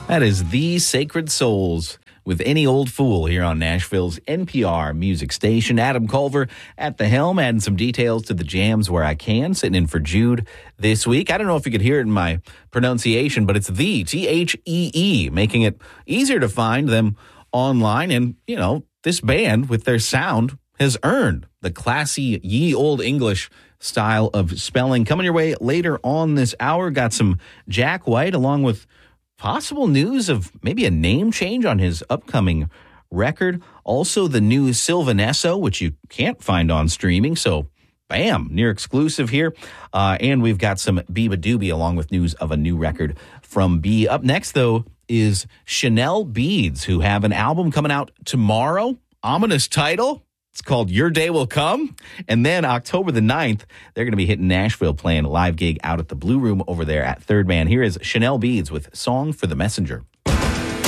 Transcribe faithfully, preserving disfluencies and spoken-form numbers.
That is The Sacred Souls with Any Old Fool here on Nashville's N P R music station. Adam Culver at the helm, adding some details to the jams where I can, sitting in for Jude this week. I don't know if you could hear it in my pronunciation, but it's the, T H E E, making it easier to find them online. And, you know, this band with their sound has earned the classy ye old English style of spelling. Coming your way later on this hour, got some Jack White along with possible news of maybe a name change on his upcoming record. Also, the new Sylvanesso, which you can't find on streaming. So, bam, near exclusive here. Uh, and we've got some Biba Doobie along with news of a new record from B. Up next, though, is Chanel Beads, who have an album coming out tomorrow. Ominous title. It's called Your Day Will Come. And then October the ninth, they're going to be hitting Nashville, playing a live gig out at the Blue Room over there at Third Man. Here is Chanel Beads with Song for the Messenger.